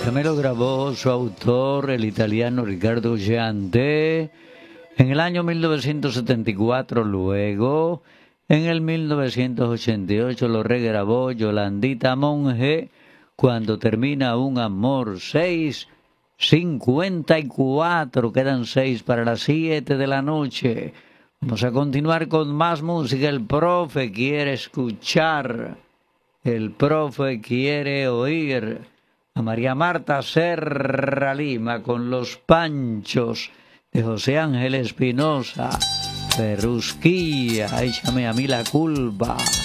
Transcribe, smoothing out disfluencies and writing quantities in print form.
que me lo grabó su autor, el italiano Riccardo Giante, en el año 1974. Luego, en el 1988 lo regrabó Yolandita Monge, Cuando termina un amor. 6:54, quedan 6 para las 7 de la noche. Vamos a continuar con más música. El profe quiere escuchar, el profe quiere oír a María Marta Serra Lima con Los Panchos de José Ángel Espinosa. Perrusquía, échame a mí la culpa.